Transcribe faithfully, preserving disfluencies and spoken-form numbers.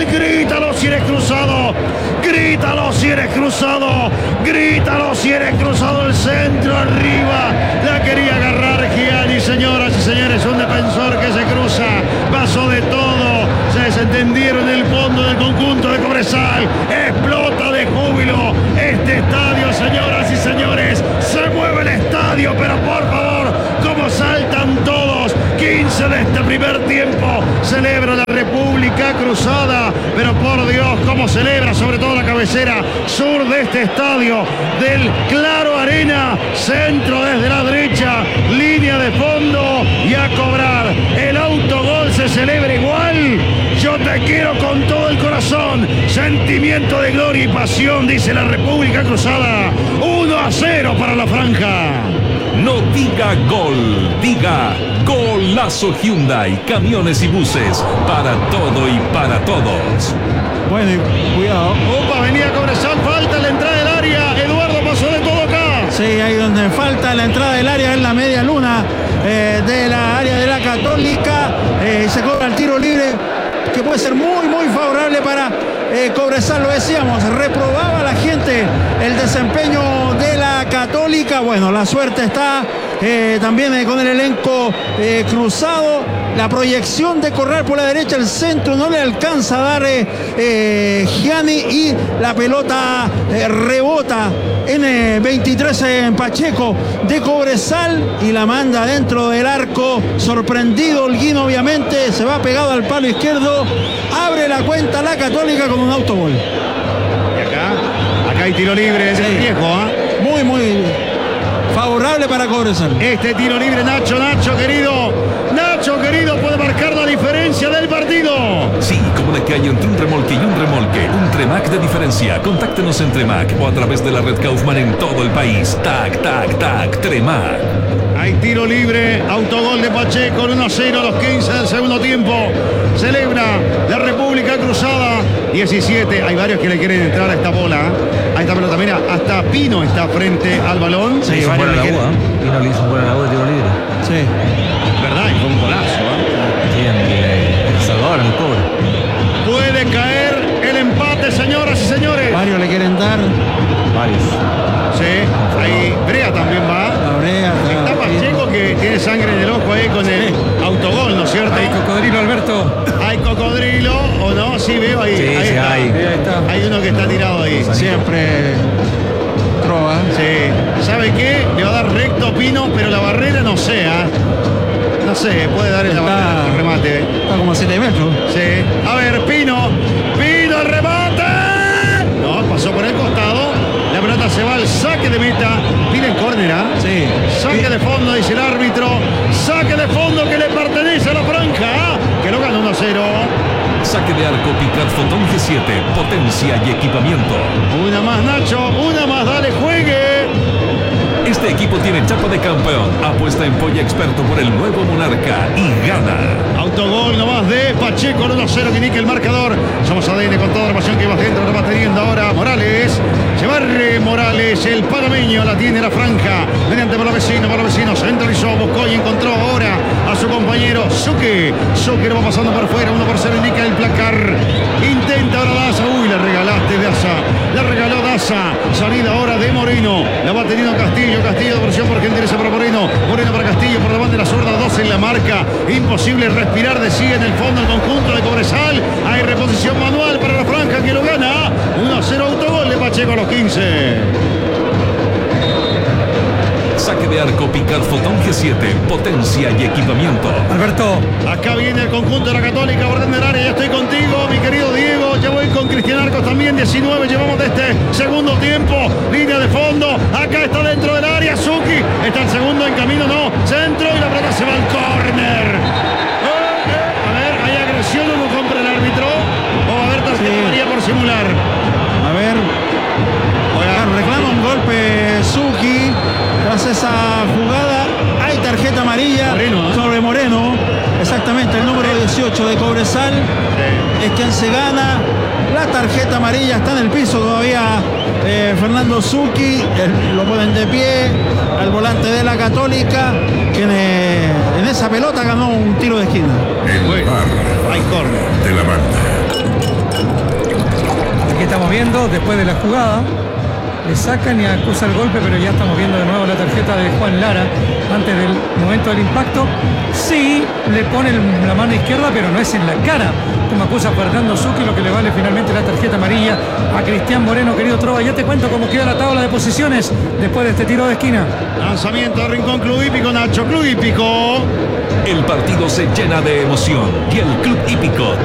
grítalo si eres cruzado, grítalo si eres cruzado, grítalo si eres cruzado, el centro arriba, la quería agarrar Gianni, señoras y señores, un defensor que se cruza, pasó de todo, se desentendieron en el fondo del conjunto de Cobresal, explota de júbilo este estadio, señoras y señores, se mueve el estadio, pero por favor, como saltan todos, quince de este primer tiempo, celebra la República Cruzada, pero por Dios, cómo celebra sobre todo la cabecera sur de este estadio, del Claro Arena, centro desde la derecha, línea de fondo y a cobrar, el autogol se celebra igual, yo te quiero con todo el corazón, sentimiento de gloria y pasión, dice la República Cruzada, uno a cero para la franja. No diga gol, diga Golazo Hyundai, camiones y buses, para todo y para todos. Bueno, y cuidado. Opa, venía Cobresal, falta en la entrada del área, Eduardo pasó de todo acá. Sí, ahí donde falta la entrada del área, en la media luna eh, de la área de la Católica, eh, se cobra el tiro libre, que puede ser muy, muy favorable para eh, Cobresal, lo decíamos, reprobaba la gente el desempeño de la Católica, bueno, la suerte está eh, también eh, con el elenco eh, cruzado, la proyección de correr por la derecha, el centro no le alcanza a dar eh, eh, Gianni y la pelota eh, rebota en eh, veintitrés en Pacheco de Cobresal y la manda dentro del arco, sorprendido Holguín obviamente, se va pegado al palo izquierdo, abre la cuenta la Católica con un autogol. Y acá, acá hay tiro libre, es Sí. el viejo, ¿ah? ¿eh? Muy, muy favorable para Cobresal. Este tiro libre, Nacho, Nacho querido, Nacho querido, puede marcar la diferencia del partido. Sí, como de que hay entre un remolque y un remolque, un Tremac de diferencia. Contáctenos en Tremac o a través de la red Kaufman en todo el país. Tac, tac, tac, Tremac. Hay tiro libre, autogol de Pacheco, uno a cero a los quince del segundo tiempo. Celebra la República Cruzada. diecisiete, hay varios que le quieren entrar a esta bola, a esta pelota. Mira, hasta Pino está frente al balón. Sí, hizo varios buena le la quieren. U, ¿eh? Pino le hizo buena la U de tiro libre. Sí. ¿Verdad? Y fue un golazo, ¿eh? Sí, en el, el Salvador, en el cobre. Puede caer el empate, señoras y señores. Varios le quieren dar. Varios. Sí, ahí Brea también va. La Brea, Está Pacheco que tiene sangre en el ojo ahí con el autogol, ¿no es cierto? Hay cocodrilo, Alberto. Hay cocodrilo, ¿o no? Sí, veo ahí. Sí, ahí sí, está. hay. Sí, ahí está. Hay uno que está tirado ahí. siempre trova. Sí. ¿Sabe qué? Le va a dar recto Pino, pero la barrera no sé, ¿ah? No sé, puede dar en la Está- barrera el remate. Está como a siete metros. Sí. A ver, Pino. Pino, el remate. No, pasó por el costado. La pelota se va al saque de meta. Piden córner, ¿ah? Sí. Saque de fondo, dice el árbitro. Saque de fondo que le pertenece a la franja, ¿ah? Que lo gana uno a cero. Saque de arco Picard Fotón G siete, potencia y equipamiento. Una más, Nacho. Una más, dale, juegue. Este equipo tiene chapa de campeón. Apuesta en Polla Experto por el nuevo Monarca y gana. Autogol nomás de Pacheco, uno a cero que indica el marcador. Somos A D N con toda la pasión que vas dentro, lo va teniendo ahora Morales. Se barre Morales, el panameño, la tiene la franja. Mediante para vecino, para vecino, centralizó, buscó y encontró ahora a su compañero Suque. Suque lo va pasando por fuera, uno por cero indica el placar. Intenta ahora Daza, uy, le regalaste Daza. Le regaló Daza. Salida ahora de Moreno. La va teniendo Castillo, Castillo de versión por Gentileza para Moreno. Moreno para Castillo, por la banda de la zurda, dos en la marca. Imposible respirar, decía en el fondo el conjunto de Cobresal. Hay reposición manual para la franja que lo gana. uno a cero autogol de Pacheco a los quince. Saque de arco Picard Fotón G siete, potencia y equipamiento. Alberto. Acá viene el conjunto de la Católica, orden del área, ya estoy contigo, mi querido Diego, ya voy con Cristian Arcos también, diecinueve llevamos de este segundo tiempo, línea de fondo, acá está dentro del área, Suki, está el segundo en camino, no, centro y la pelota se va al córner. Eh, eh, a ver, ¿hay agresión o no compra el árbitro? O va a haber tarjeta Sí. amarilla por simular. A ver. Oiga, reclama un golpe Suki. Tras esa jugada hay tarjeta amarilla Moreno, ¿eh? sobre Moreno. Exactamente, el número dieciocho de Cobresal es quien se gana la tarjeta amarilla. Está en el piso todavía eh, Fernando Suki. El- lo ponen de pie al volante de la Católica, quien eh, en esa pelota ganó un tiro de esquina. El Bueno, bar hay córner. de la banda. estamos viendo después de la jugada. Le sacan y acusa el golpe, pero ya estamos viendo de nuevo la tarjeta de Juan Lara antes del momento del impacto. Sí, le pone la mano izquierda, pero no es en la cara, como acusa Fernando Zucchi, lo que le vale finalmente la tarjeta amarilla a Cristian Moreno. Querido Trova, ya te cuento cómo queda la tabla de posiciones después de este tiro de esquina. Lanzamiento de Rincón Club Hípico, Nacho, Club Hípico. El partido se llena de emoción y el Club Hípico